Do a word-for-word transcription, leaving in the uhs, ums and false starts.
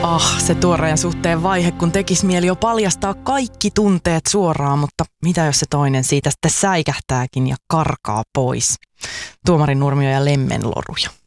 Ah, se tuoreen suhteen vaihe, kun tekis mieli jo paljastaa kaikki tunteet suoraan, mutta mitä jos se toinen siitä sitten säikähtääkin ja karkaa pois? Tuomarin Nurmio ja Lemmenloruja.